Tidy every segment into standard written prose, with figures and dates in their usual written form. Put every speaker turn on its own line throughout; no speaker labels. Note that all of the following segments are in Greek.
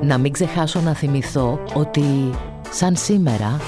Να μην ξεχάσω να θυμηθώ ότι σαν σήμερα...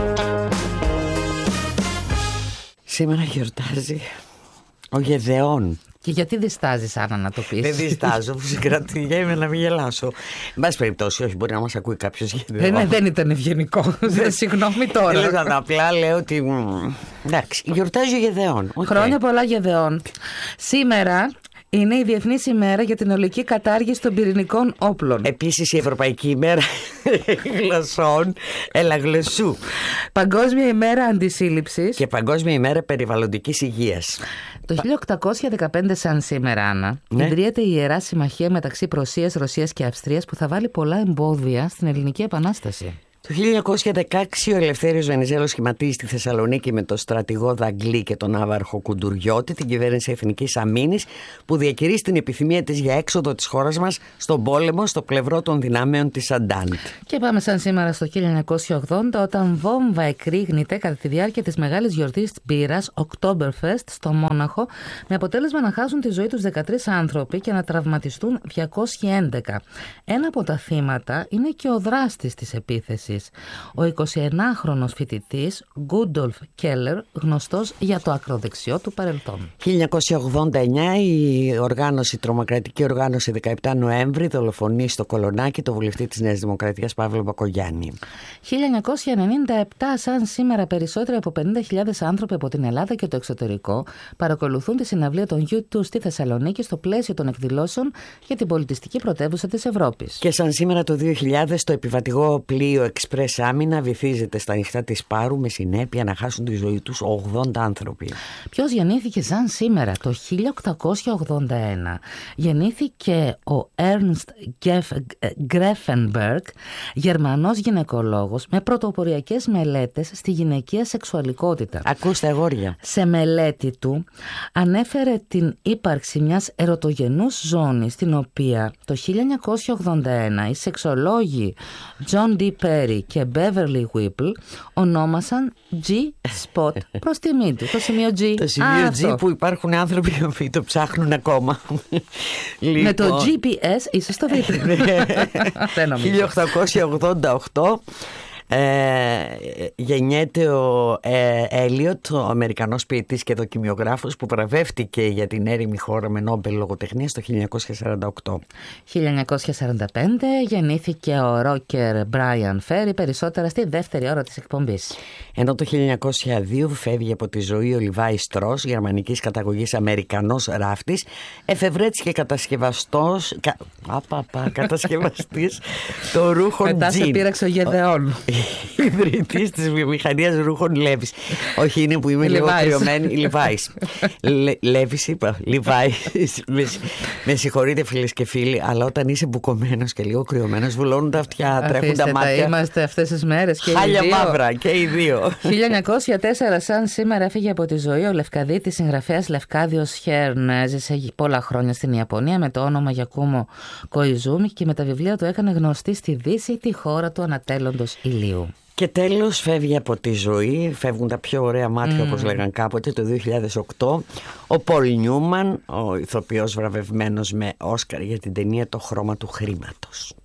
Σήμερα γιορτάζει ο Γεδεών.
Και γιατί διστάζεις, Άννα, να το πεις?
Δεν διστάζω, συγκρατηγέμαι να μην γελάσω. Εν πάση περιπτώσει, όχι, μπορεί να μας ακούει κάποιος Γεδεών.
Ναι, δεν ήταν ευγενικό. Συγγνώμη τώρα.
Απλά λέω ότι. Εντάξει, γιορτάζει ο Γεδεών.
Χρόνια πολλά, Γεδεών. Σήμερα είναι η Διεθνής ημέρα για την ολική κατάργηση των πυρηνικών όπλων.
Επίσης η Ευρωπαϊκή ημέρα γλωσσών, έλα γλωσσού.
Παγκόσμια ημέρα αντισύλληψης.
Και Παγκόσμια ημέρα περιβαλλοντικής υγείας.
Το 1815 σαν σήμερα, Άννα, ιδρύεται η Ιερά Συμμαχία μεταξύ Πρωσίας, Ρωσίας και Αυστρίας που θα βάλει πολλά εμπόδια στην Ελληνική Επανάσταση.
Το 1916 ο Ελευθέριος Βενιζέλος σχηματίζει στη Θεσσαλονίκη με τον στρατηγό Δαγκλή και τον άβαρχο Κουντουριώτη την κυβέρνηση Εθνικής Αμήνης που διακηρύσει την επιθυμία της για έξοδο της χώρας μας στον πόλεμο στο πλευρό των δυνάμεων της Αντάντ.
Και πάμε σαν σήμερα στο 1980 όταν βόμβα εκρήγνεται κατά τη διάρκεια της μεγάλης γιορτής της μπύρας Oktoberfest στο Μόναχο με αποτέλεσμα να χάσουν τη ζωή τους 13 άνθρωποι και να τραυματιστούν 211. Ένα από τα θύματα είναι και ο δράστης της επίθεσης. Ο 29χρονος φοιτητής Γκούντολφ Κέλλερ, γνωστός για το ακροδεξιό του παρελθόν.
1989 η τρομοκρατική οργάνωση 17 Νοέμβρη δολοφονεί στο Κολονάκι το βουλευτή της Νέας Δημοκρατίας Παύλο Μπακογιάννη.
1997 σαν σήμερα περισσότεροι από 50.000 άνθρωποι από την Ελλάδα και το εξωτερικό παρακολουθούν τη συναυλία των U2 στη Θεσσαλονίκη στο πλαίσιο των εκδηλώσεων για την πολιτιστική πρωτεύουσα της Ευρώπης.
Και σαν σήμερα το 2000 το επιβατικό πλοίο Εξπρές Άμυνα βυθίζεται στα νυχτά της Πάρου με συνέπεια να χάσουν τη ζωή τους 80 άνθρωποι.
Ποιος γεννήθηκε σαν σήμερα? Το 1881 γεννήθηκε ο Ernst Greffenberg, Γερμανός γυναικολόγος με πρωτοποριακές μελέτες στη γυναικεία σεξουαλικότητα.
Ακούστε, αγόρια.
Σε μελέτη του ανέφερε την ύπαρξη μιας ερωτογενούς ζώνης στην οποία το 1981 οι σεξολόγοι John D. Perry και Beverly Whipple ονόμασαν G-spot προς τιμή του. Το σημείο G.
Το σημείο G που υπάρχουν άνθρωποι που το ψάχνουν ακόμα.
Με το GPS είσαι στο βίντεο.
1888 γεννιέται ο Έλιοτ, ο Αμερικανός ποιητής και δοκιμιογράφος που βραβεύτηκε για την έρημη χώρα με Νόμπελ λογοτεχνίας το 1948.
1945 γεννήθηκε ο ρόκερ Μπράιαν Φέρι, περισσότερα στη δεύτερη ώρα της εκπομπής.
Ενώ το 1902 φεύγει από τη ζωή ο Λιβάι Στρος, γερμανικής καταγωγής Αμερικανός ράφτης, εφευρέτης και κατασκευαστής των ρούχων
μετά
τζιν.
σε πείραξε ο Γεδεών.
Ιδρυτής της βιομηχανίας ρούχων Λέβης. Όχι, είναι που είμαι λίγο κρυωμένη. Λιβάης. Λέβης είπα. Λιβάης. Με συγχωρείτε φίλες και φίλοι, αλλά όταν είσαι μπουκωμένος και λίγο κρυωμένος, βουλώνουν τα αυτιά, τρέχουν τα μάτια.
Είμαστε αυτές τις μέρες και
χάλια μαύρα και οι δύο.
1904 σαν σήμερα έφυγε από τη ζωή ο Λευκαδίτης συγγραφέας Λευκάδιος Χέρν. Έζησε πολλά χρόνια στην Ιαπωνία με το όνομα Γιακούμο Κοϊζούμι και με τα βιβλία του έκανε γνωστή στη Δύση τη χώρα του ανατέλλοντος ηλίου.
Και τέλος φεύγει από τη ζωή, φεύγουν τα πιο ωραία μάτια όπως λέγαν κάποτε, το 2008 ο Πολ Νιούμαν, ο ηθοποιός βραβευμένος με Όσκαρ για την ταινία «Το χρώμα του χρήματος».